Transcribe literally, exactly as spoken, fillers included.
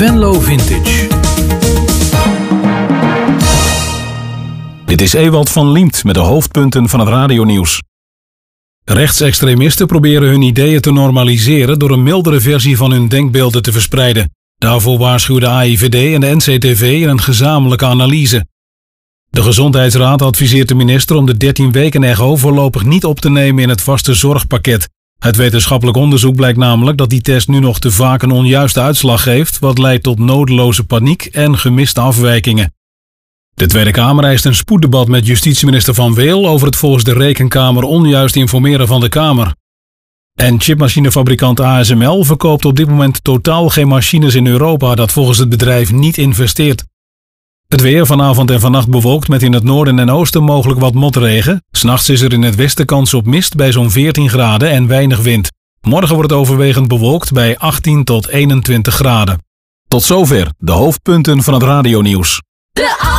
Venlo Vintage. Dit is Ewald van Liemt met de hoofdpunten van het radionieuws. Rechtsextremisten proberen hun ideeën te normaliseren door een mildere versie van hun denkbeelden te verspreiden. Daarvoor waarschuwden A I V D en de N C T V in een gezamenlijke analyse. De Gezondheidsraad adviseert de minister om de dertien weken echo voorlopig niet op te nemen in het vaste zorgpakket. Uit wetenschappelijk onderzoek blijkt namelijk dat die test nu nog te vaak een onjuiste uitslag geeft, wat leidt tot nodeloze paniek en gemiste afwijkingen. De Tweede Kamer eist een spoeddebat met justitieminister Van Weel over het volgens de Rekenkamer onjuist informeren van de Kamer. En chipmachinefabrikant A S M L verkoopt op dit moment totaal geen machines in Europa dat volgens het bedrijf niet investeert. Het weer vanavond en vannacht bewolkt met in het noorden en oosten mogelijk wat motregen. 'S Nachts is er in het westen kans op mist bij zo'n veertien graden en weinig wind. Morgen wordt het overwegend bewolkt bij achttien tot eenentwintig graden. Tot zover de hoofdpunten van het radionieuws.